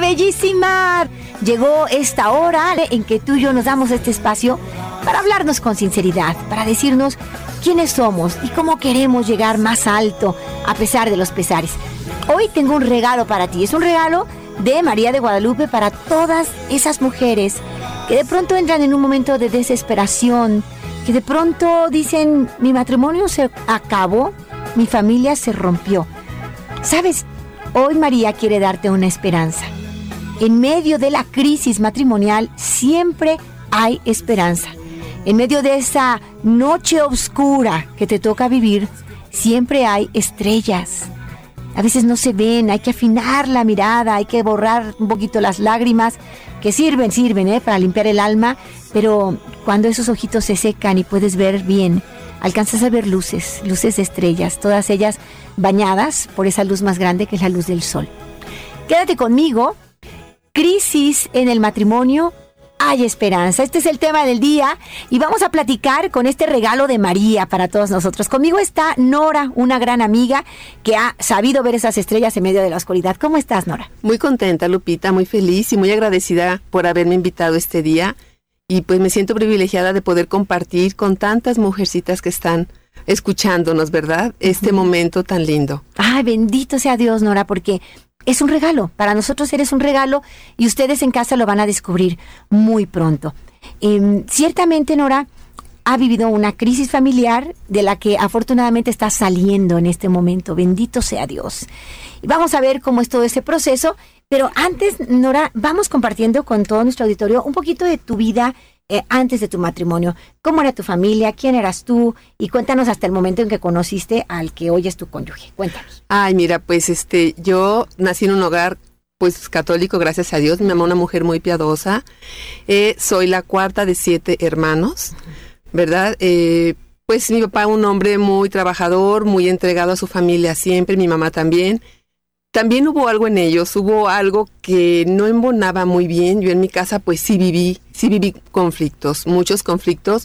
bellísima. Llegó esta hora en que tú y yo nos damos este espacio para hablarnos con sinceridad, para decirnos quiénes somos y cómo queremos llegar más alto a pesar de los pesares. Hoy tengo un regalo para ti. Es un regalo de María de Guadalupe para todas esas mujeres que de pronto entran en un momento de desesperación, que de pronto dicen, mi matrimonio se acabó, mi familia se rompió. ¿Sabes? Hoy María quiere darte una esperanza. En medio de la crisis matrimonial siempre hay esperanza. En medio de esa noche oscura que te toca vivir, siempre hay estrellas. A veces no se ven, hay que afinar la mirada, hay que borrar un poquito las lágrimas, que sirven, para limpiar el alma, pero cuando esos ojitos se secan y puedes ver bien, alcanzas a ver luces de estrellas, todas ellas bañadas por esa luz más grande que es la luz del sol. Quédate conmigo. Crisis en el matrimonio, hay esperanza. Este es el tema del día y vamos a platicar con este regalo de María para todos nosotros. Conmigo está Nora, una gran amiga que ha sabido ver esas estrellas en medio de la oscuridad. ¿Cómo estás, Nora? Muy contenta, Lupita, muy feliz y muy agradecida por haberme invitado este día. Y pues me siento privilegiada de poder compartir con tantas mujercitas que están escuchándonos, ¿verdad? Este momento tan lindo. Ay, bendito sea Dios, Nora, porque es un regalo. Para nosotros eres un regalo y ustedes en casa lo van a descubrir muy pronto. Ciertamente, Nora ha vivido una crisis familiar de la que afortunadamente está saliendo en este momento. Bendito sea Dios. Y vamos a ver cómo es todo ese proceso. Pero antes, Nora, vamos compartiendo con todo nuestro auditorio un poquito de tu vida antes de tu matrimonio. ¿Cómo era tu familia? ¿Quién eras tú? Y cuéntanos hasta el momento en que conociste al que hoy es tu cónyuge. Cuéntanos. Ay, mira, pues yo nací en un hogar pues católico, gracias a Dios. Mi mamá una mujer muy piadosa. Soy la cuarta de 7 hermanos, ¿verdad? Pues mi papá un hombre muy trabajador, muy entregado a su familia siempre, mi mamá también. También hubo algo en ellos, hubo algo que no embonaba muy bien. Yo en mi casa pues sí viví conflictos, muchos conflictos.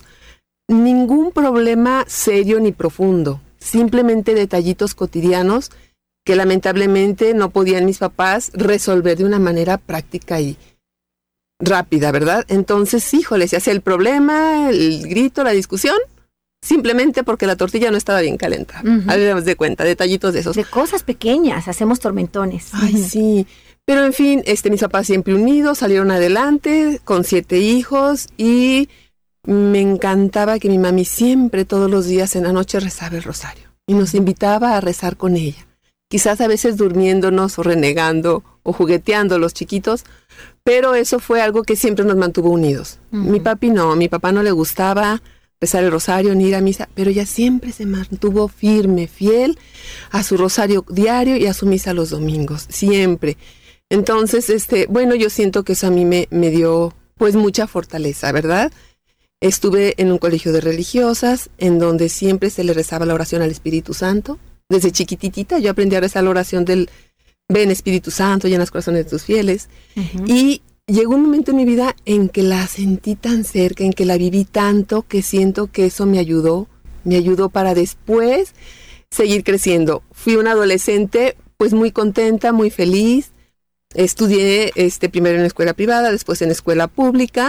Ningún problema serio ni profundo, simplemente detallitos cotidianos que lamentablemente no podían mis papás resolver de una manera práctica y rápida, ¿verdad? Entonces, híjole, se hacía el problema, el grito, la discusión, simplemente porque la tortilla no estaba bien calentada. Habíamos de cuenta, detallitos de esos. De cosas pequeñas, hacemos tormentones. Ay, sí. Pero en fin, mis papás siempre unidos, salieron adelante con 7 hijos y me encantaba que mi mami siempre, todos los días en la noche rezaba el rosario y nos invitaba a rezar con ella. Quizás a veces durmiéndonos o renegando o jugueteando los chiquitos, pero eso fue algo que siempre nos mantuvo unidos. Mi papá no le gustaba rezar el rosario ni ir a misa, pero ella siempre se mantuvo firme, fiel a su rosario diario y a su misa los domingos, siempre. Entonces, yo siento que eso a mí me dio pues mucha fortaleza, ¿verdad? Estuve en un colegio de religiosas en donde siempre se le rezaba la oración al Espíritu Santo. Desde chiquititita yo aprendí a rezar la oración del Ven Espíritu Santo, llena los corazones de tus fieles. Y llegó un momento en mi vida en que la sentí tan cerca, en que la viví tanto, que siento que eso me ayudó para después seguir creciendo. Fui una adolescente pues muy contenta, muy feliz. Estudié primero en escuela privada, después en escuela pública.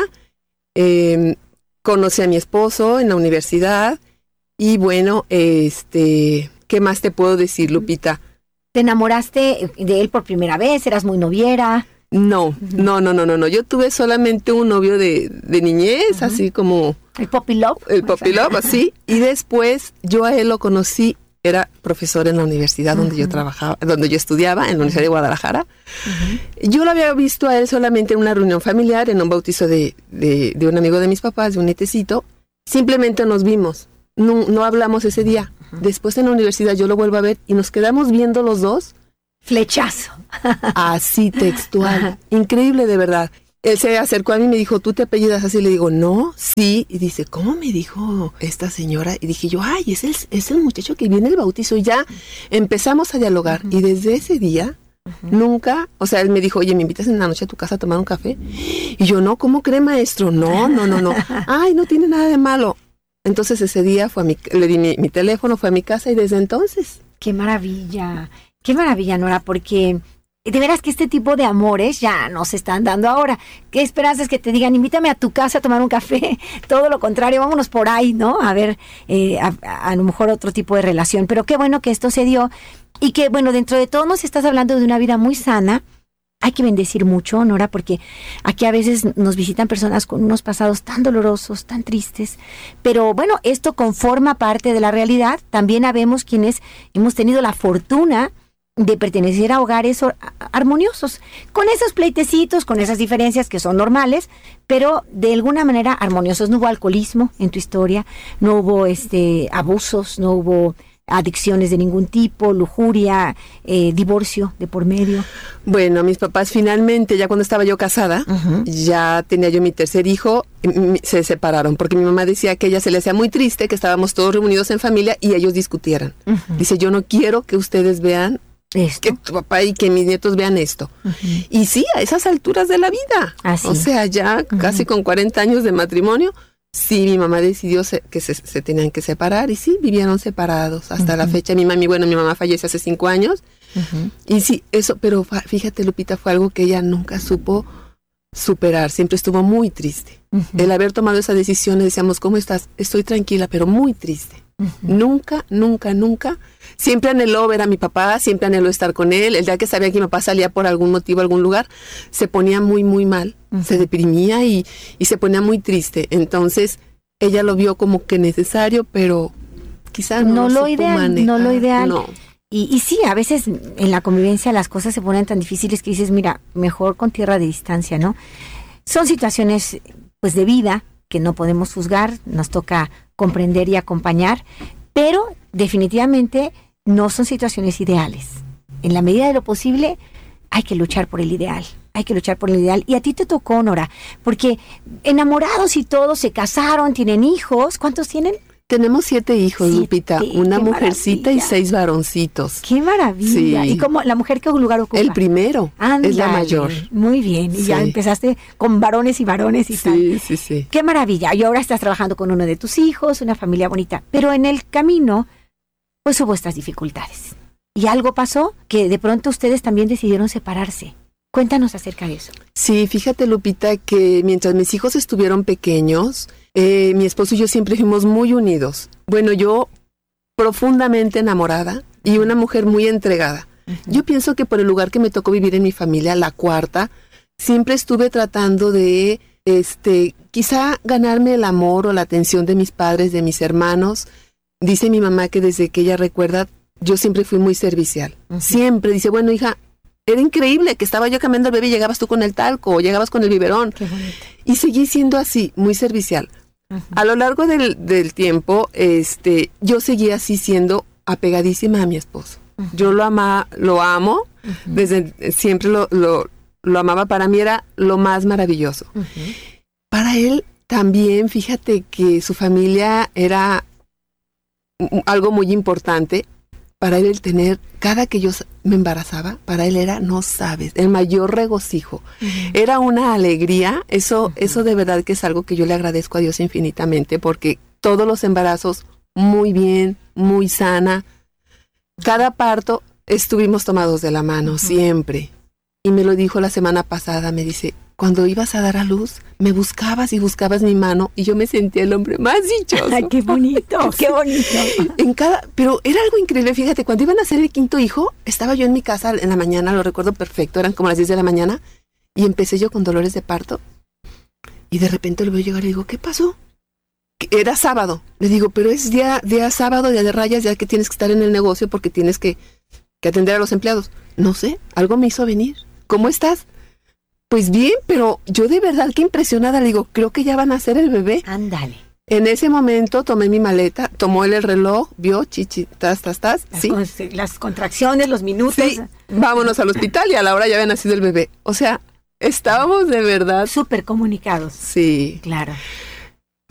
Conocí a mi esposo en la universidad y bueno, ¿qué más te puedo decir, Lupita? ¿Te enamoraste de él por primera vez? ¿Eras muy noviera? No. Yo tuve solamente un novio de niñez, así como... ¿El puppy love? El puppy love, así. Y después yo a él lo conocí, era profesor en la universidad donde yo trabajaba, donde yo estudiaba, en la Universidad de Guadalajara. Yo lo había visto a él solamente en una reunión familiar, en un bautizo de un amigo de mis papás, de un nietecito. Simplemente nos vimos. No hablamos ese día. Después en la universidad yo lo vuelvo a ver y nos quedamos viendo los dos. Flechazo. Así textual. Increíble, de verdad. Él se acercó a mí y me dijo, ¿tú te apellidas así? Le digo, no, sí. Y dice, ¿cómo me dijo esta señora? Y dije yo, ay, es el muchacho que viene el bautizo. Y ya empezamos a dialogar. Y desde ese día, nunca, o sea, él me dijo, oye, ¿me invitas en la noche a tu casa a tomar un café? Y yo, no, ¿cómo cree, maestro? No. Ay, no tiene nada de malo. Entonces ese día le di mi teléfono, fue a mi casa y desde entonces. ¡Qué maravilla! ¡Qué maravilla, Nora! Porque De veras que este tipo de amores ya no se están dando ahora. ¿Qué esperanzas que te digan, invítame a tu casa a tomar un café? Todo lo contrario, vámonos por ahí, ¿no? A ver, a lo mejor otro tipo de relación. Pero qué bueno que esto se dio y que, bueno, dentro de todo nos estás hablando de una vida muy sana. Hay que bendecir mucho, Nora, porque aquí a veces nos visitan personas con unos pasados tan dolorosos, tan tristes. Pero bueno, esto conforma parte de la realidad. También habemos quienes hemos tenido la fortuna de pertenecer a hogares armoniosos, con esos pleitecitos, con esas diferencias que son normales, pero de alguna manera armoniosos. No hubo alcoholismo en tu historia, no hubo abusos, no hubo adicciones de ningún tipo, lujuria, divorcio de por medio. Bueno, mis papás finalmente, ya cuando estaba yo casada, ya tenía yo mi tercer hijo, se separaron, porque mi mamá decía que a ella se le hacía muy triste que estábamos todos reunidos en familia y ellos discutieran. Dice, yo no quiero que ustedes vean ¿esto? Que tu papá y que mis nietos vean esto. Y sí, a esas alturas de la vida. Así. O sea, ya casi con 40 años de matrimonio, sí, mi mamá decidió que se tenían que separar y sí, vivieron separados hasta la fecha. Mi mamá falleció hace 5 años y sí, eso, pero fíjate, Lupita, fue algo que ella nunca supo superar, siempre estuvo muy triste. El haber tomado esa decisión, le decíamos, ¿cómo estás? Estoy tranquila, pero muy triste. Nunca, siempre anheló ver a mi papá, siempre anheló estar con él. El día que sabía que mi papá salía por algún motivo a algún lugar, se ponía muy, muy mal, se deprimía y se ponía muy triste. Entonces, ella lo vio como que necesario, pero quizás no lo ideal, no lo ideal. No. Y sí, a veces en la convivencia las cosas se ponen tan difíciles que dices, mira, mejor con tierra de distancia, ¿no? Son situaciones, pues, de vida que no podemos juzgar, nos toca comprender y acompañar, pero definitivamente no son situaciones ideales. En la medida de lo posible hay que luchar por el ideal, y a ti te tocó, Nora, porque enamorados y todos se casaron, tienen hijos. ¿Cuántos tienen? Tenemos 7 hijos, Lupita, una mujercita y 6 varoncitos. ¡Qué maravilla! Sí. ¿Y cómo la mujer qué lugar ocupa? El primero, es la mayor. Muy bien, y ya empezaste con varones y tal. Sí. ¡Qué maravilla! Y ahora estás trabajando con uno de tus hijos, una familia bonita. Pero en el camino, pues hubo estas dificultades. Y algo pasó que de pronto ustedes también decidieron separarse. Cuéntanos acerca de eso. Sí, fíjate, Lupita, que mientras mis hijos estuvieron pequeños, mi esposo y yo siempre fuimos muy unidos. Bueno, yo profundamente enamorada y una mujer muy entregada. Yo pienso que por el lugar que me tocó vivir en mi familia, la cuarta, siempre estuve tratando de, quizá ganarme el amor o la atención de mis padres, de mis hermanos. Dice mi mamá que desde que ella recuerda, yo siempre fui muy servicial. Siempre dice, bueno, hija, era increíble que estaba yo cambiando al bebé y llegabas tú con el talco o llegabas con el biberón. Qué bonito. Y seguí siendo así, muy servicial. A lo largo del tiempo, yo seguía así siendo apegadísima a mi esposo. Yo lo amo, desde siempre lo amaba. Para mí era lo más maravilloso. Para él también, fíjate que su familia era algo muy importante. Para él el tener, cada que yo me embarazaba, para él era, no sabes, el mayor regocijo. Era una alegría, eso de verdad que es algo que yo le agradezco a Dios infinitamente, porque todos los embarazos, muy bien, muy sana. Cada parto estuvimos tomados de la mano, siempre. Y me lo dijo la semana pasada, me dice, cuando ibas a dar a luz, me buscabas y buscabas mi mano y yo me sentía el hombre más dichoso. ¡Ay, qué bonito! ¡Qué bonito! Pero era algo increíble, fíjate, cuando iban a hacer el 5º hijo, estaba yo en mi casa en la mañana, lo recuerdo perfecto, eran como las 10 de la mañana, y empecé yo con dolores de parto, y de repente lo veo llegar y digo, ¿qué pasó? Era sábado. Le digo, pero es día sábado, día de rayas, ya que tienes que estar en el negocio porque tienes que atender a los empleados. No sé, algo me hizo venir. ¿Cómo estás? Pues bien, pero yo de verdad que impresionada, le digo, creo que ya van a hacer el bebé. Ándale. En ese momento tomé mi maleta, tomó él el reloj, vio, chichi, tas, ¿sí? Las contracciones, los minutos. Sí, vámonos al hospital y a la hora ya había nacido el bebé. O sea, estábamos de verdad... Súper comunicados. Sí. Claro.